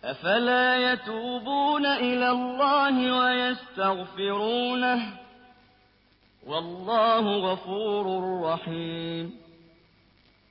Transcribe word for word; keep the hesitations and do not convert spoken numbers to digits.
أَفَلَا يَتُوبُونَ إِلَى اللَّهِ وَيَسْتَغْفِرُونَهُ ۗ وَاللَّهُ غَفُورٌ رَّحِيمٌ